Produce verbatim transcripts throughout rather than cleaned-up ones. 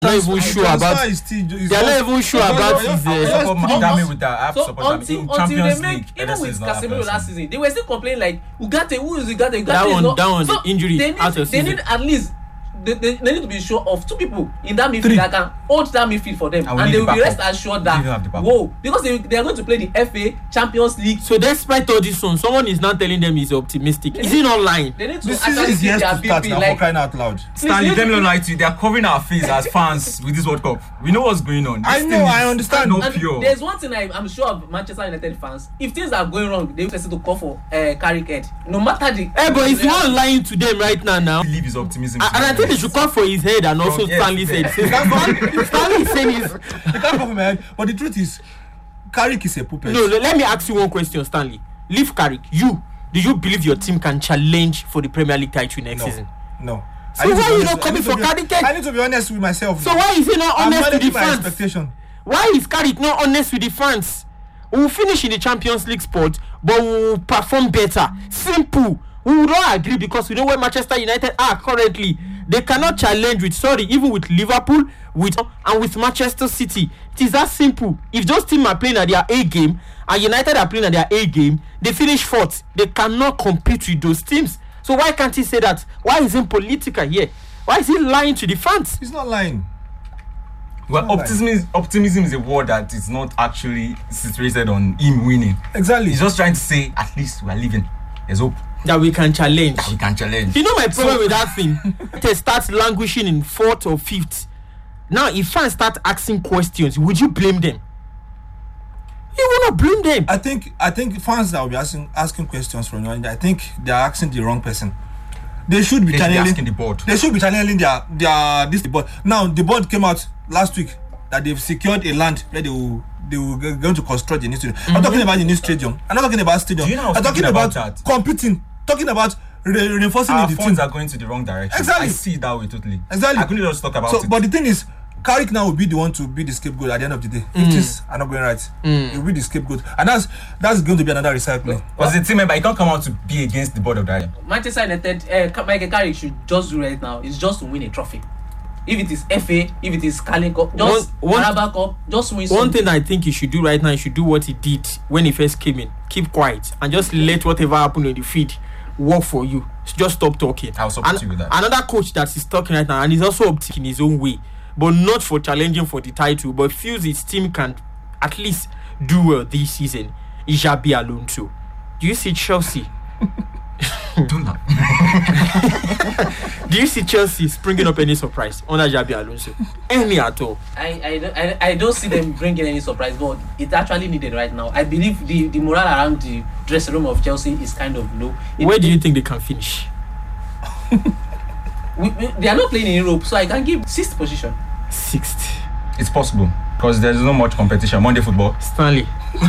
Not even sure about. They're not even sure about his. Madame with that, I have to So support until him. In until Champions they make League, even Ederson with is not that Casemiro last person. season, they were still complaining like Ugarte, who is Ugarte? Ugarte That is one- not. that one, so the injury they need, out of they season. need at least. They, they, they need to be sure of two people in that midfield Three. that can hold that midfield for them, And we and need they the will be rest backup. assured We don't have the that backup. whoa, because they, they are going to play the F A Champions League. So despite all this one, someone is not telling them he's optimistic. Is he not lying? They need to This season actually is see yet their to start B P now, for like. crying out loud. Stanley, Please, let me you- not lie to you. They are covering our face as fans with this World Cup. We know what's going on. This I thing know, is I understand. Not And pure. there's one thing I, I'm sure of Manchester United fans. If things are going wrong, they will test to call for uh, Carrick head. No matter the. Hey, but he's not lying to them right now. Now, Believe his optimism. and I think they should call for his head and also From- yes, Stanley said. yes. Stanley, Stanley saying is You can't come from my head. But the truth is, Carrick is a puppet. no. Let me ask you one question, Stanley. Leave Carrick. You do you believe your team can challenge for the Premier League title next no. season? No. So I need to why be you honest- not coming I need to for be- Carrick? I need to be honest with myself. So why is he not I'm honest with managing the my fans? expectation. Why is Carrick not honest with the fans? We will finish in the Champions League spot, but we will perform better. Simple. We will not agree because we know where Manchester United are currently. They cannot challenge with sorry, even with Liverpool, with and with Manchester City. It is that simple. If those teams are playing at their A game and United are playing at their A game, they finish fourth. They cannot compete with those teams. So why can't he say that? Why is he political here? Why is he lying to the fans? He's not lying. Well, not optimism is, optimism is a word that is not actually situated on him winning. Exactly. He's just trying to say, at least we are living. There's hope. That we can challenge. We can challenge. You know my problem with that thing? They start languishing in fourth or fifth. Now, if fans start asking questions, would you blame them? You will not blame them. I think I think fans that will be asking asking questions from you, I think they are asking the wrong person. They should be They should be channeling asking the board. They should be channeling their their this the board. Now the board came out last week that they've secured a land where they will they will g- going to construct the new stadium. I'm talking about the new stadium. I'm not talking about stadium. Do you know I was I'm talking thinking about, about that? competing. Talking about re- reinforcing Our the funds team. are going to the wrong direction. Exactly. I see it that way totally. Exactly. I couldn't just talk about So, it. but the thing is, Carrick now will be the one to be the scapegoat at the end of the day. If things are not going right, he will be the scapegoat, and that's that's going to be another recycling. Because the team member, he can't come out to be against the board of directors. Manchester United, uh, Michael Carrick should just do right now is just to win a trophy. If it is F A, if it is Carling Cup, just One- one- Carabao Cup, just win. One something. thing I think he should do right now, he should do what he did when he first came in. Keep quiet and just let whatever happen in the field work for you. Just stop talking. I'll support And you with that. Another coach that is talking right now, and he's also optic in his own way, but not for challenging for the title, but feels his team can at least do well this season. Is Xabi Alonso. Do you see Chelsea? Don't laugh. Do you see Chelsea springing up any surprise under Xabi Alonso? Any at all? I, I, don't- I, I don't see them bringing any surprise, but it's actually needed right now. I believe the, the morale around the dressing room of Chelsea is kind of low. It- Where do you think they can finish? we, we, they are not playing in Europe, so I can give sixth position. Sixth. It's possible. Because there's not much competition. Monday football. Stanley.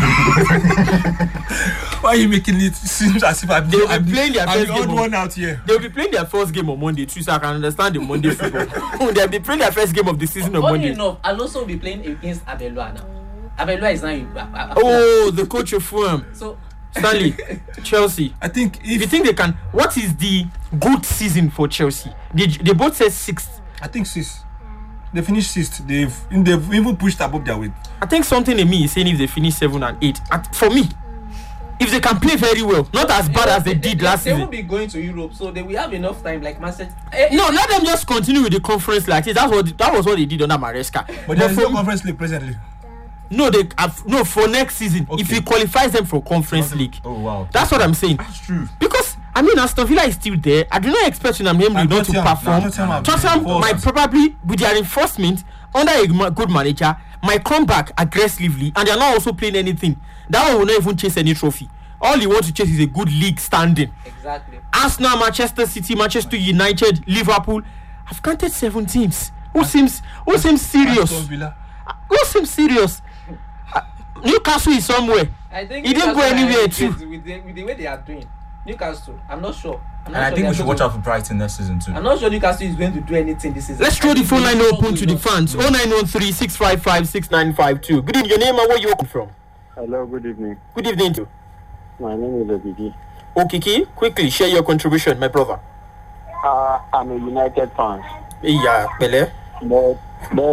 Why are you making it seem as if I'm They will I'm be the- playing their I'm first the game odd of- one out here? They'll be playing their first game on Monday too, so I can understand the Monday football. They'll be playing their first game of the season on Funny Monday. enough, Alonso will be playing against Abelua now. Abelua is now in. Uh, uh, Oh, the coach of Fulham, So, Stanley, Chelsea. I think If you if think they can, what is the good season for Chelsea? They, they both said sixth. I think sixth. They finished sixth. They've they've even pushed above their weight. I think something in me is saying if they finish seven and eight. At, for me, if they can play very well, not as bad as they did last they season. won't be going to Europe, so they will have enough time. Like Manchester. Eh, No, let them just continue with the conference like this. That's what that was what they did under Maresca. But there is for no me- conference league presently. no, they have, no for next season. If Okay. he qualifies them for conference league, Oh, wow. that's what I'm saying. That's true. Because I mean, Aston Villa is still there. I do not expect Unai Emery And not to Tottenham. perform. No, Tottenham have Tottenham been might forced. probably, with their reinforcement under a ma- good manager, might come back aggressively, and they are not also playing anything. That one will not even chase any trophy. All you want to chase is a good league standing. Exactly. Arsenal, Manchester City, Manchester United, Liverpool. I've counted seven teams. Who seems who seems serious? Aston Villa. Who seems serious? Uh, Newcastle is somewhere. I think He didn't go Newcastle are anywhere with too. the- With the, with the way they are doing, Newcastle. I'm not sure. I'm not And I sure think they we are should going watch to- out for Brighton next season too. I'm not sure Newcastle is going to do anything this season. Let's throw the phone line open to the fans. fans. oh nine one three, six five five, six nine five two. Good evening. Your name and where you come from? Hello, good evening. Good evening to. My name is Obidi. Okiki, quickly share your contribution, my brother. Uh, I'm a United fan, Yeah, Pele. but Bye.